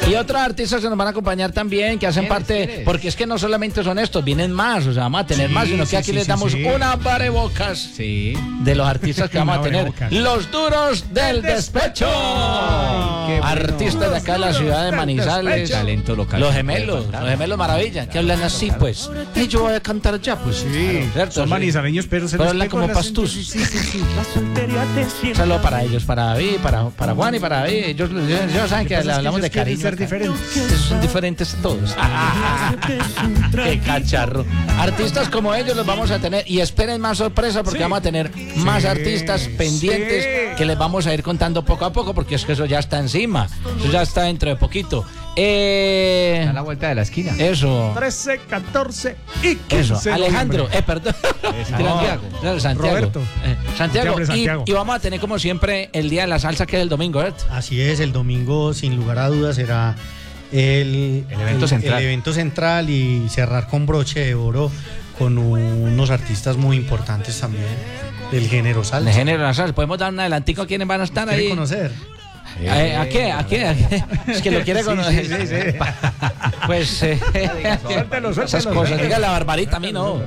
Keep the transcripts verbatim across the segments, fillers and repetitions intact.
Y otros artistas que nos van a acompañar también, que hacen ¿Quiénes, parte, quiénes? porque es que no solamente son estos, vienen más, o sea, vamos a tener Sí, más, sino que sí, aquí sí, les sí, damos sí. una abrebocas Sí. de los artistas que vamos a Una tener. abrebocas. Los duros del despecho. Ay, qué bueno. Artistas de acá de la ciudad de Manizales. Talento local. Los gemelos, los gemelos maravilla, que hablan así, pues. Y yo voy a cantar ya, pues. Sí, ¿cierto? son Sí. manizaleños, pero se Pero les hablan pegó como el pastus. acento. Sí, sí, sí. Un saludo para ellos, para David, para, para Juan y para David. Ellos, ellos, ellos saben que Pasa le es hablamos de ellos quieren cariño. ser acá. diferentes. Son diferentes todos. Qué cacharro. Artistas como ellos los vamos a tener. Y esperen más sorpresas porque Sí. vamos a tener más Sí, artistas pendientes sí. que les vamos a ir contando poco a poco porque es que eso ya está encima. Eso ya está dentro de poquito. Eh, A la vuelta de la esquina. eso. trece, catorce y quince. Eso, de Alejandro, noviembre. eh, perdón. Santiago. No, Santiago. Roberto. Eh, Santiago. Hombre, Y, Santiago. y vamos a tener como siempre el día de la salsa que es el domingo, ¿verdad? Así es, el domingo sin lugar a dudas será el, El evento central. el evento central y cerrar con broche de oro con unos artistas muy importantes también del género salsa. De género de la salsa. ¿Podemos dar un adelantico a quiénes van a estar ¿Quiere ahí? conocer? Eh, ¿A qué? ¿A qué? ¿A qué? Es que lo quiere conocer. Sí, sí, sí. Pues eh, Suéltelo, esas suéltelo. cosas. Diga la barbarita a mí, no.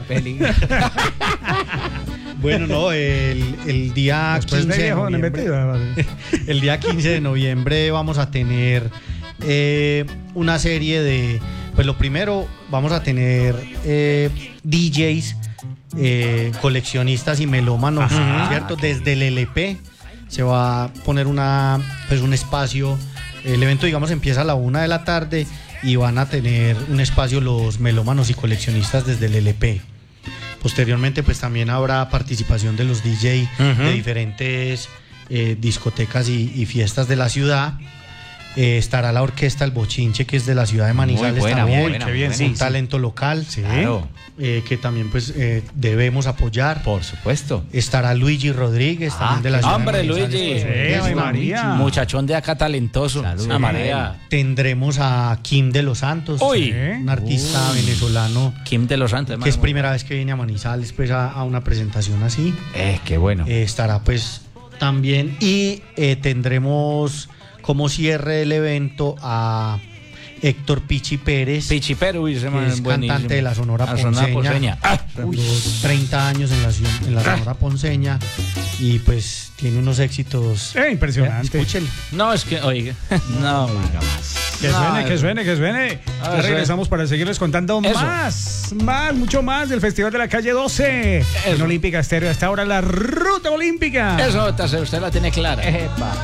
Bueno, no, el, el día Después de quince de viejo en noviembre, metido. el día quince de noviembre vamos a tener eh, una serie de, pues lo primero vamos a tener eh, D Js, eh, coleccionistas y melómanos, Ajá. ¿cierto? Desde el L P se va a poner una, pues un espacio. El evento, digamos, empieza a la una de la tarde y van a tener un espacio los melómanos y coleccionistas desde el L P. Posteriormente, pues también habrá participación de los D J Ujú. de diferentes eh, discotecas y, y fiestas de la ciudad. Eh, estará la orquesta El Bochinche, que es de la ciudad de Manizales, Muy buena, también. muy buena, Qué bien, muy sí, Un buena. talento local, Claro, eh, que también pues eh, debemos apoyar. por supuesto. Estará Luigi Rodríguez, Ah, también de la ciudad hombre, de Manizales, Luigi. por su Sí, orquesta. Ave María. Muchachón de acá talentoso. Salud. Una María. Tendremos a Kim de los Santos, Uy. un artista venezolano Kim de los Santos. que es hermano. primera vez que viene a Manizales pues a, a una presentación así. Eh, qué bueno. Eh, estará pues también y eh, tendremos como cierre del evento a Héctor Pichi Pérez, Pichi Perú, que es cantante de la Sonora La Sonora Ponceña. Ponceña. Ah, Los treinta años en la, ciu- en la Sonora Ponceña y pues tiene unos éxitos. Eh, impresionante. Escúchelo. no, es que, oiga. No, Que No, suene, que eso. suene, que suene. Ah, Ya eso regresamos para seguirles contando Eso. más, más, mucho más del Festival de la Calle doce. En Eso. Olímpica Estéreo. Hasta ahora la Ruta Olímpica. Eso, usted la tiene clara. Epa.